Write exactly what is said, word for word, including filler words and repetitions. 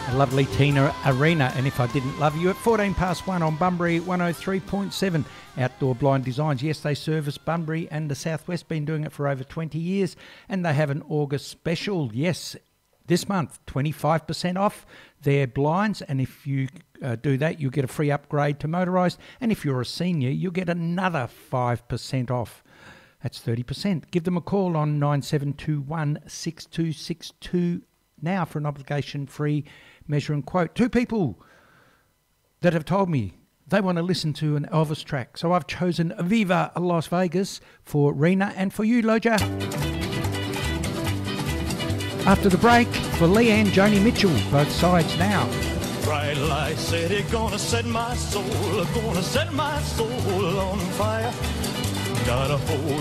A lovely Tina Arena, and If I Didn't Love You at fourteen past one on Bunbury one oh three point seven. Outdoor Blind Designs. Yes, they service Bunbury and the Southwest, been doing it for over twenty years, and they have an August special. Yes, this month, twenty-five percent off their blinds, and if you uh, do that, you'll get a free upgrade to motorised, and if you're a senior, you'll get another five percent off. That's thirty percent. Give them a call on nine seven two one, six two six two now for an obligation-free measure and quote. Two people that have told me they want to listen to an Elvis track, so I've chosen Viva Las Vegas for Rena and for you, Loja. After the break, for Leanne, Joni Mitchell, both sides now. Bright light city, gonna set my soul, gonna set my soul on fire. Got a hold